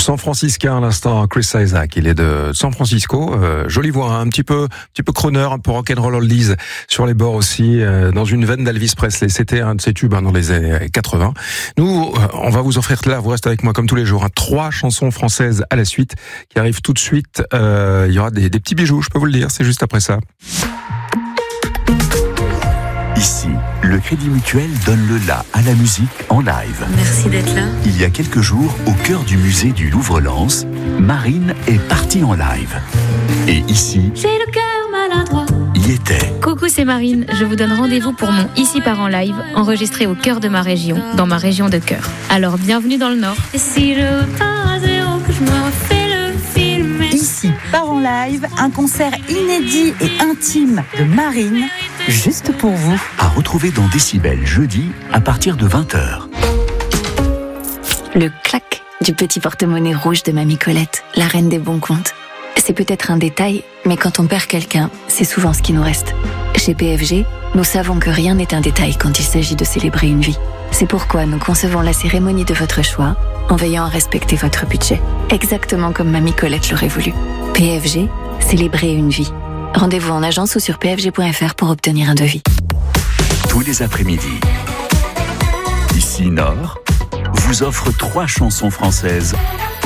San Franciscain à l'instant, Chris Isaac. Il est de San Francisco. Jolie voix, hein, un petit peu crooner, un peu rock'n'roll oldies sur les bords aussi, dans une veine d'Elvis Presley. C'était un de ses tubes dans les années 80. Nous, on va vous offrir là, vous restez avec moi comme tous les jours, 3 chansons françaises à la suite qui arrivent tout de suite. Il y aura des petits bijoux, je peux vous le dire, c'est juste après ça. Ici, le Crédit Mutuel donne le la à la musique en live. Merci d'être là. Il y a quelques jours, au cœur du musée du Louvre-Lens, Marine est partie en live. Et ici, j'ai le cœur maladroit. Y était. Coucou, c'est Marine. Je vous donne rendez-vous pour mon Ici part en live, enregistré au cœur de ma région, dans ma région de cœur. Alors, bienvenue dans le Nord. Et si je pars à zéro, que je me refais le film. Ici part en live, un concert inédit et intime de Marine, juste pour vous. À retrouver dans Décibel jeudi à partir de 20h. Le clac du petit porte-monnaie rouge de Mamie Colette, la reine des bons comptes. C'est peut-être un détail, mais quand on perd quelqu'un, c'est souvent ce qui nous reste. Chez PFG, nous savons que rien n'est un détail quand il s'agit de célébrer une vie. C'est pourquoi nous concevons la cérémonie de votre choix en veillant à respecter votre budget, exactement comme Mamie Colette l'aurait voulu. PFG, célébrer une vie. Rendez-vous en agence ou sur pfg.fr pour obtenir un devis. Tous les après-midi, Ici Nord vous offre 3 chansons françaises